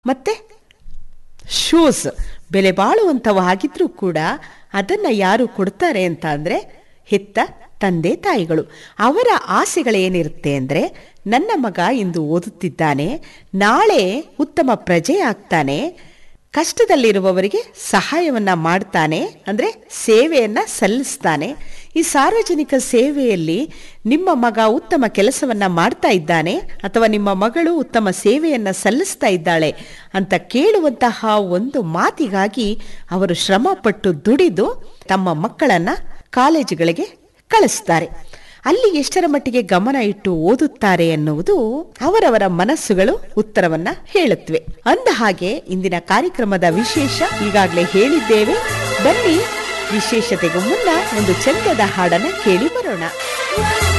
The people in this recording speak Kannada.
ಮತ್ತೆ ಶೂಸ್ ಬೆಲೆ ಬಾಳುವಂಥವಾಗಿದ್ರೂ ಕೂಡ ಅದನ್ನ ಯಾರು ಕೊಡ್ತಾರೆ ಅಂತ ಅಂದ್ರೆ ಹೆತ್ತ ತಂದೆ ತಾಯಿಗಳು. ಅವರ ಆಸೆಗಳೇನಿರುತ್ತೆ ಅಂದ್ರೆ, ನನ್ನ ಮಗ ಇಂದು ಓದುತ್ತಿದ್ದಾನೆ, ನಾಳೆ ಉತ್ತಮ ಪ್ರಜೆ ಆಗ್ತಾನೆ, ಕಷ್ಟದಲ್ಲಿರುವವರಿಗೆ ಸಹಾಯವನ್ನ ಮಾಡ್ತಾನೆ, ಅಂದ್ರೆ ಸೇವೆಯನ್ನ ಸಲ್ಲಿಸ್ತಾನೆ. ಈ ಸಾರ್ವಜನಿಕ ಸೇವೆಯಲ್ಲಿ ನಿಮ್ಮ ಮಗ ಉತ್ತಮ ಕೆಲಸವನ್ನ ಮಾಡ್ತಾ ಇದ್ದಾನೆ ಅಥವಾ ನಿಮ್ಮ ಮಗಳು ಉತ್ತಮ ಸೇವೆಯನ್ನ ಸಲ್ಲಿಸ್ತಾ ಇದ್ದಾಳೆ ಅಂತ ಕೇಳುವಂತಹ ಒಂದು ಮಾತಿಗಾಗಿ ಅವರು ಶ್ರಮಪಟ್ಟು ದುಡಿದು ತಮ್ಮ ಮಕ್ಕಳನ್ನ ಕಾಲೇಜುಗಳಿಗೆ ಕಳಿಸ್ತಾರೆ. ಅಲ್ಲಿ ಎಷ್ಟರ ಮಟ್ಟಿಗೆ ಗಮನ ಇಟ್ಟು ಓದುತ್ತಾರೆ ಎನ್ನುವುದು ಅವರವರ ಮನಸ್ಸುಗಳು ಉತ್ತರವನ್ನ ಹೇಳುತ್ತವೆ. ಅಂದ ಹಾಗೆ ಇಂದಿನ ಕಾರ್ಯಕ್ರಮದ ವಿಶೇಷ ಈಗಾಗಲೇ ಹೇಳಿದ್ದೇವೆ. ಬನ್ನಿ, ವಿಶೇಷತೆಗೂ ಮುನ್ನ ಒಂದು ಚಂದದ ಹಾಡನ್ನ ಕೇಳಿ ಬರೋಣ.